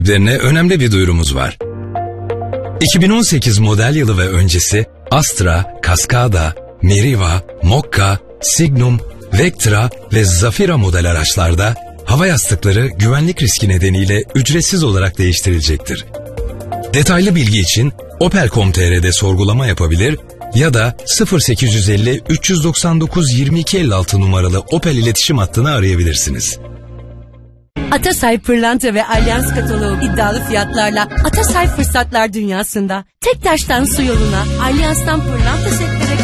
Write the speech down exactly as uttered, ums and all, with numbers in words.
Derine önemli bir duyurumuz var. iki bin on sekiz model yılı ve öncesi Astra, Cascada, Meriva, Mokka, Signum, Vectra ve Zafira model araçlarda hava yastıkları güvenlik riski nedeniyle ücretsiz olarak değiştirilecektir. Detaylı bilgi için opel nokta com nokta tr'de sorgulama yapabilir ya da sıfır sekiz yüz elli üç yüz doksan dokuz yirmi iki elli altı numaralı Opel iletişim hattını arayabilirsiniz. Atasay Pırlanta ve Alyans kataloğu iddialı fiyatlarla Atasay fırsatlar dünyasında. Tek taştan su yoluna, Alyans'tan pırlanta setleri